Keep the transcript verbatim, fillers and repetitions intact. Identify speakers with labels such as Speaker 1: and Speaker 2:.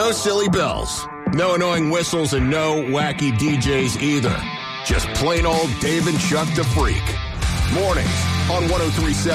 Speaker 1: No silly bells, no annoying whistles, and no wacky D Js either. Just plain old Dave and Chuck the Freak. Mornings on one oh three point seven